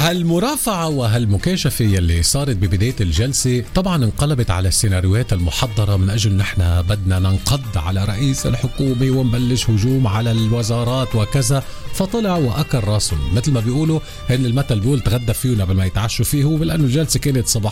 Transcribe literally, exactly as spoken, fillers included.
هالمرافعة وهالمكاشفة يلي صارت ببداية الجلسة طبعا انقلبت على السيناريوهات المحضرة من أجل نحن بدنا ننقض على رئيس الحكومة ونبلش هجوم على الوزارات وكذا. فطلع وأكل راسهم مثل ما بيقولوا، هن المثل بيقول تغدى فيه قبل ما يتعشوا فيه، ولأنه الجلسة كانت صباح